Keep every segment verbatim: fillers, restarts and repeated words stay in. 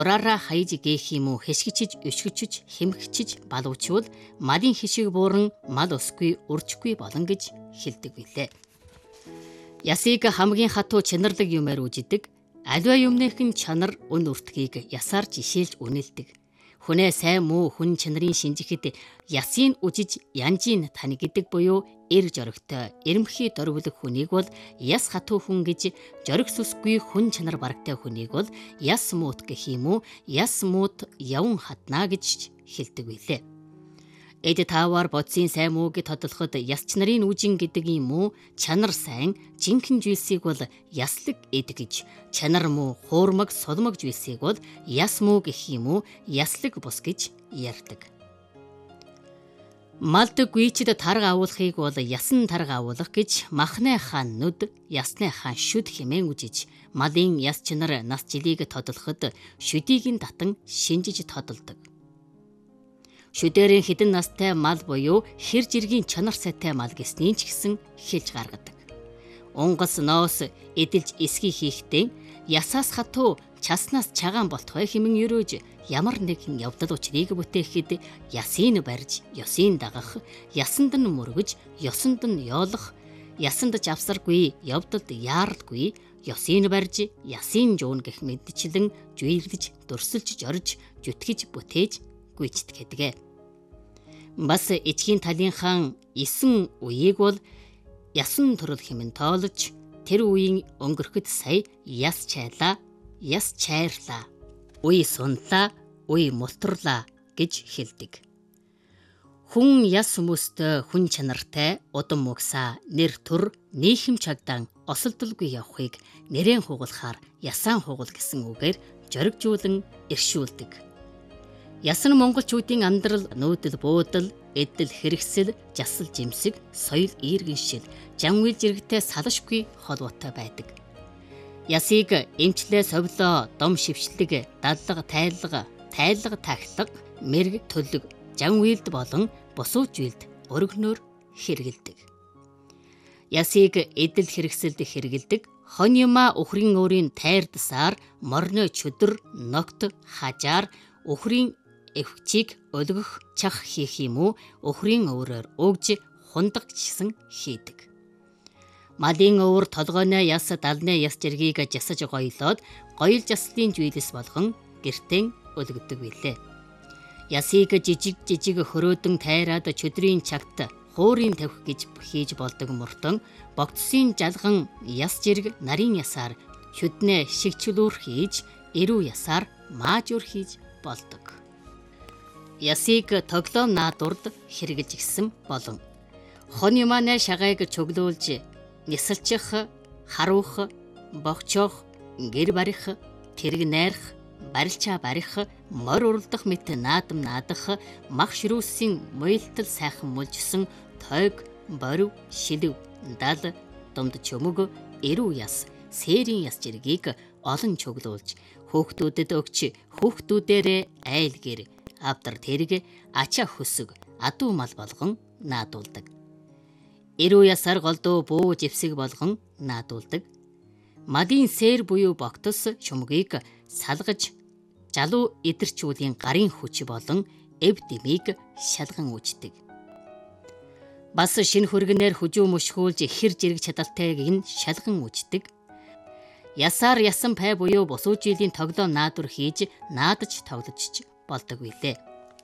ураараа хаяж гээх юм уу хэшгичиж, өшгөчж, хэмхчиж балуучвал малын хишиг бууран мал усгүй, уржгүй болон гэж хэлдэг билээ. Ясыг хамгийн хатуу чанарлаг юмар үжидэг. Аливаа юмныхын чанар үн үртгийг ясаар жишээлж үнэлдэг. Хүнээ сайн муу хүн чанарын шинжихэд ясыг үжиж янжийн тань гэдэг буюу эр жоригтой, эрэмхий дорволог хүнийг бол яс хатуу хүн гэж, жориг сүсгүй хүн чанар барагтай хүнийг бол яс муут гэх юм уу, яс муут явн хатнаа гэж хэлдэг билээ. Эд таавар бодсын сайн мууг тодлоход яс чанарын үжин гэдэг юм уу, чанар сайн, жинхэнэ зүйлсийг бол яслаг эд гэж, чанар муу, хуурмаг, сулмаг зүйлсийг бол яс муу гэх юм уу, яслаг бус гэж ярьдаг. Малд гүйчд тарга агуулахыг бол ясан тарга агуулах гэж махны хаан нүд, ясны хаан шүд хэмээн үжиж, малын яс чанар нас жилийг тодлоход шүдийг татан шинжиж тодолдог. Шүдэрийн хідэн настай мал буюу хэр жиргийн чанар сайтай мал гэсний ч гэсэн хэлж гаргадаг. Унгас ноос эдэлж эсхий хийхдээ ясаас хатуу часнаас чагаан болтгой хэмээн өрөөж ямар нэгэн явдал учрыг бүтээхэд ясыг барьж, ёсыг дагах, ясанд нь мөргөж, ёсонд нь ёолох, ясанд жавсаргүй, явдалд яаралгүй, ёсыг барьж, ясыг жуун гэх мэдчлэн жүйрлэж, дөрсөлж, жорж, жүтгэж, бүтээж гүйцэтгэх гэдэг. Бас эцгийн талынхан эсэн үеийг бол ясан төрөл хэмээн тоолж, тэр үеийн өнгөрөхөд сая яс чайлаа, яс чайрлаа, үе сунлаа, үе мултрлаа гэж хэлдэг. Хүн яс хүмүүстэй хүн чанартай, удам мөгсаа, нэр төр, нийхэм чагдаан осолдолгүй явахыг нэрэн хугуулахаар ясаан хугул гэсэн үгээр жоригжуулан иршүүлдэг. Ясан монголчуудын амьдрал нүүдэл буудал, эдэл хэрэгсэл, жасал жимсэг, соёл иргэншил, жанвил жирэгтэй салшгүй холбоотой байдаг. Ясыг эмчлээ совлоо, дом шившлэг, даллага тайлга, тайлга тахлага, мэрэг төлөг, жанвилд болон бусуу жилд өргөнөөр хэрэгэлдэг. Ясыг эдэл хэрэгсэлд хэрэгэлдэг. Хон юма өхрийн өөрийн тайрдсаар, морны чөдөр, ногт, хажаар, өхрийн эвчийг өлгөх чах хийх юм уу, өхрийн өөрөөр өгж хундаг гэсэн хийдэг. Малын өөр толгойн яс далны яс жиргийг жасаж гоёлоод гоёл заслын зүйлс болгон гэртэн өлгөдөг билээ. Ясыг жижиг жижиг хөрөөдөн тайраад чөдрийн чагт хуурын тавих гэж хийж болдог мөртөн богдсын жалган яс жирэг нарийн ясаар чөднэ шигчлүүр хийж, эрүү ясаар маажуур хийж болдог. Ясыг тоглоом наадурд хэрэгжилж гисэн болон хон юманаа шагайг чөглүүлж нисэлчих, харуах, богчоох, гэр барих, тэрэг найрах, барилчаа барих, морь уралдах мэт наадам наадах, мах ширүүсийн муйлтал сайхан мулжсан тойг, борив, шилв, дал, думд чөмөг, эрүү яс, сээрийн яс жиргийг олон чөглүүлж хөөхтүүдэд өгч, хөөхтүүдээрээ айл гэр, авдар тэрэг, ачаа хөсөг, адуу мал болгон наадуулдаг. Эрүү ясаар голдуу буу живсэг болгон наадуулдаг. Малын сээр буюу богтос шумгийг салгаж, жалуу эдэрчүүлийн гарын хүч болон эв дэмийг шалган үүждэг. Бас шинэ хөргөнээр хүжүү мөшгүүлж хэр жирэг чадалтайг нь шалган үүждэг. Ясаар ясан пай буюу бусуу жилийн тоглоом наадур хийж, наадаж тоглож болдог билээ.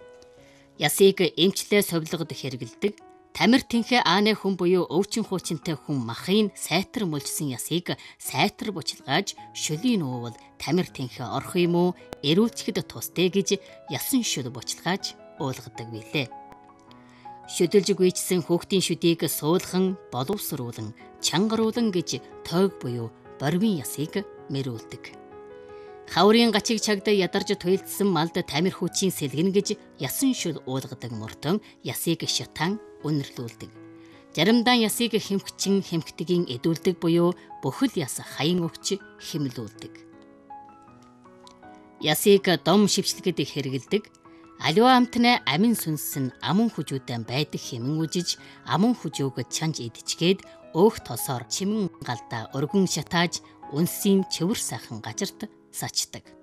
Ясыг эмчлээ совлогод хэрэгэлдэг. Тамир тэнхээ ааны хүн буюу өвчин хуучинтай хүн махын сайтар мулжсан ясыг сайтар бучилгааж, шөлийн уувал тамир тэнхээ орох юм уу, эрүүлчихэд тусдэ гэж ясан шүд бучилгааж уулгадаг билээ. Шөдөлж гүйчсэн хүүхдийн шүдийг суулхан, боловсруулан, чангаруулан гэж тойг буюу борвын ясыг мэрүүлдэг. Хаврын гачиг чагд ядарж туйлдсан малд тамир хүчийн сэлгэн гэж ясан шүд уулгадаг мөртөн ясыг шатан үнэрлүүлдэг. Заримдаа ясыг хэмхчин хэмхтгийн эдүүлдэг буюу бүхэл яс хаян өгч хэмлүүлдэг. Ясыг дом шивчлэгэд хэрэгэлдэг. Аливаа амтны амин сүнс нь амун хүжүүдэн байдаг хэмэн үжиж, амун хүжүүг чанж идчихгээд өөх тосоор чимэн галдаа өргөн шатааж, үнсийн чөвөр сайхан гажарт сачдаг.